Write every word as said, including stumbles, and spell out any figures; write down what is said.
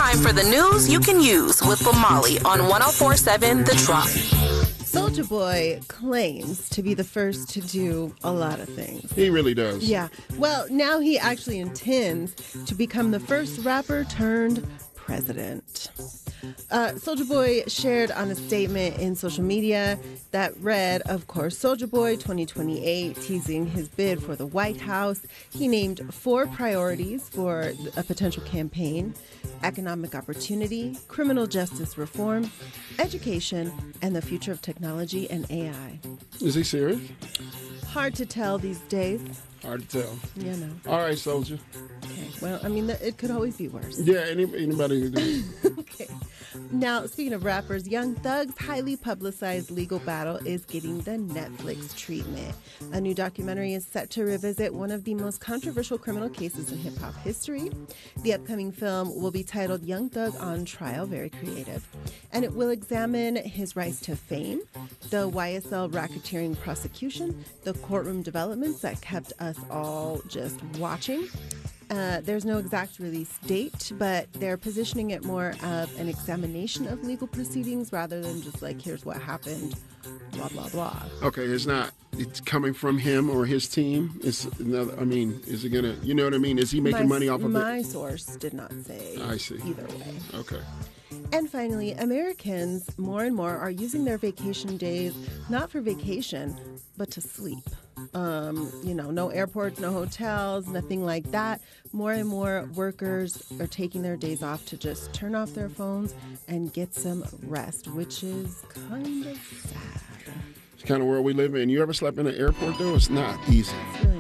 time for the news you can use with Lamali on one oh four point seven The Trop. Soulja Boy claims to be the first to do a lot of things. He really does. Yeah. Well, now he actually intends to become the first rapper turned president. Uh, Soulja Boy shared on a statement in social media that read, of course, Soulja Boy twenty twenty-eight, teasing his bid for the White House. He named four priorities for a potential campaign: economic opportunity, criminal justice reform, education, and the future of technology and A I. Is he serious? Hard to tell these days. Hard to tell. You know. All right, Soulja. Okay. Well, I mean, it could always be worse. Yeah, any, anybody can do it. Okay. Now, speaking of rappers, Young Thug's highly publicized legal battle is getting the Netflix treatment. A new documentary is set to revisit one of the most controversial criminal cases in hip-hop history. The upcoming film will be titled Young Thug on Trial, very creative, and it will examine his rise to fame, the Y S L racketeering prosecution, the courtroom developments that kept us all just watching. Uh, there's no exact release date, but they're positioning it more of an examination of legal proceedings rather than just like, here's what happened, blah, blah, blah. Okay, it's not, it's coming from him or his team. It's another, I mean, is it going to, you know what I mean? Is he making my, money off of my it? My source did not say I see. Either way. Okay. And finally, Americans more and more are using their vacation days not for vacation, but to sleep. Um, you know, no airports, no hotels, nothing like that. More and more workers are taking their days off to just turn off their phones and get some rest, which is kind of sad. It's the kind of world we live in. You ever slept in an airport, though? It's not easy. It's really